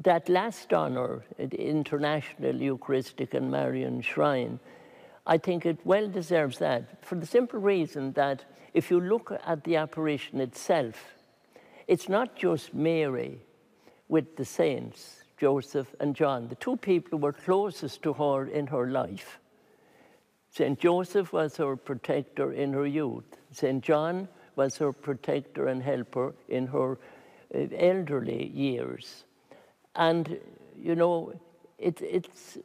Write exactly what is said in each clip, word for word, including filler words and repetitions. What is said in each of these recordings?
that last honor, the International Eucharistic and Marian Shrine, I think it well deserves that, for the simple reason that if you look at the apparition itself, it's not just Mary with the saints, Joseph and John, the two people who were closest to her in her life. Saint Joseph was her protector in her youth. Saint John was her protector and helper in her elderly years. And, you know, it, it's,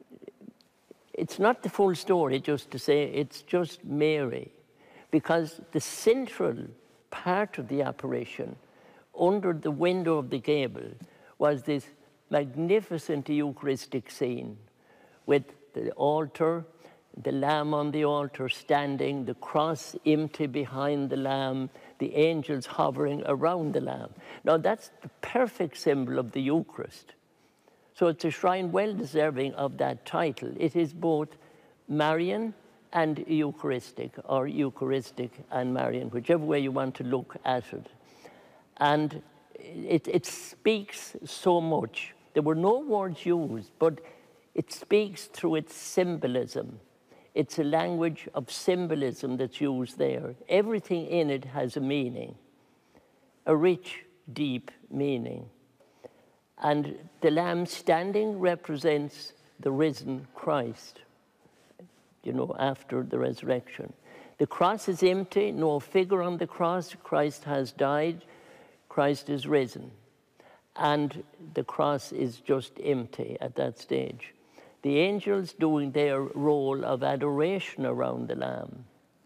it's not the full story just to say it's just Mary, because the central part of the apparition, under the window of the gable, was this magnificent Eucharistic scene with the altar, the Lamb on the altar standing, the cross empty behind the Lamb, the angels hovering around the Lamb. Now that's the perfect symbol of the Eucharist. So it's a shrine well deserving of that title. It is both Marian and Eucharistic, or Eucharistic and Marian, whichever way you want to look at it. And it, it speaks so much. There were no words used, but it speaks through its symbolism. It's a language of symbolism that's used there. Everything in it has a meaning, a rich, deep meaning. And the Lamb standing represents the risen Christ, you know, after the resurrection. The cross is empty, no figure on the cross. Christ has died, Christ is risen. And the cross is just empty at that stage. The angels doing their role of adoration around the Lamb.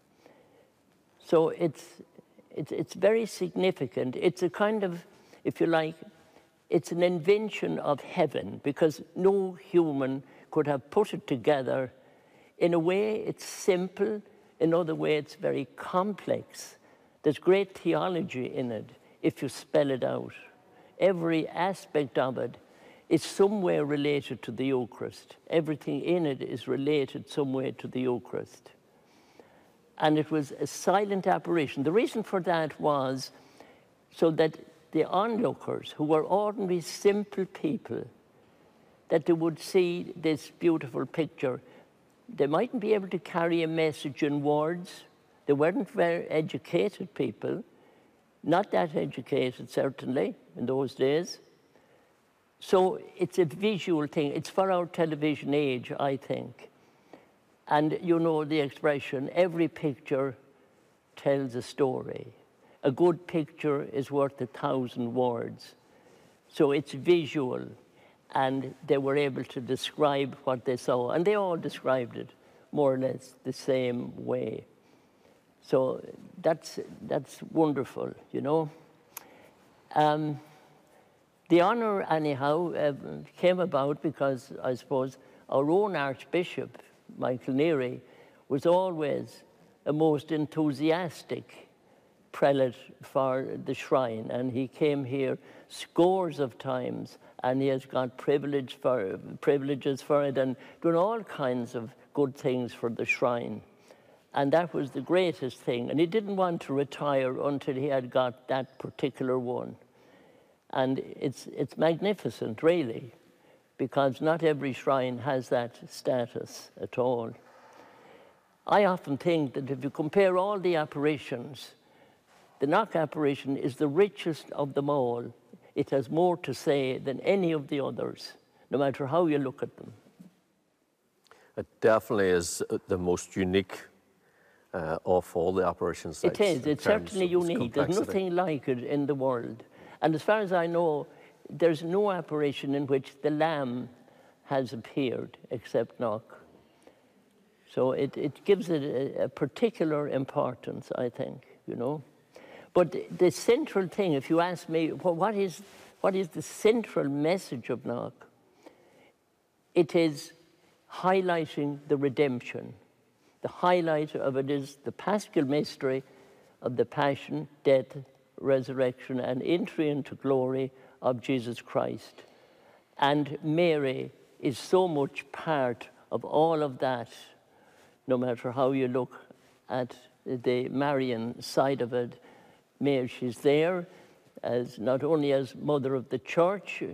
So it's, it's, it's very significant. It's a kind of, if you like, it's an invention of heaven, because no human could have put it together. In a way, it's simple. In another way, it's very complex. There's great theology in it, if you spell it out. Every aspect of it is somewhere related to the Eucharist. Everything in it is related somewhere to the Eucharist. And it was a silent apparition. The reason for that was so that the onlookers, who were ordinary, simple people, that they would see this beautiful picture. They mightn't be able to carry a message in words. They weren't very educated people, not that educated, certainly, in those days. So it's a visual thing. It's for our television age, I think. And you know the expression, every picture tells a story. A good picture is worth a thousand words. So it's visual, and they were able to describe what they saw. And they all described it more or less the same way. So that's, that's wonderful, you know. Um, The honor, anyhow, uh, came about because, I suppose, our own Archbishop, Michael Neary, was always a most enthusiastic prelate for the shrine, and he came here scores of times, and he has got privilege for, privileges for it and done all kinds of good things for the shrine. And that was the greatest thing. And he didn't want to retire until he had got that particular one. And it's, it's magnificent, really, because not every shrine has that status at all. I often think that if you compare all the apparitions, the Knock apparition is the richest of them all. It has more to say than any of the others, no matter how you look at them. It definitely is the most unique uh, of all the apparitions. It is. It's certainly unique. There's nothing like it in the world. And as far as I know, there's no apparition in which the Lamb has appeared except Knock. So it, it gives it a, a particular importance, I think, you know. But the, the central thing, if you ask me, well, what is, what is the central message of Knock? It is highlighting the redemption. The highlight of it is the Paschal mystery of the passion, death, resurrection, and entry into glory of Jesus Christ. And Mary is so much part of all of that, no matter how you look at the Marian side of it. Mary, she's there as not only as mother of the church,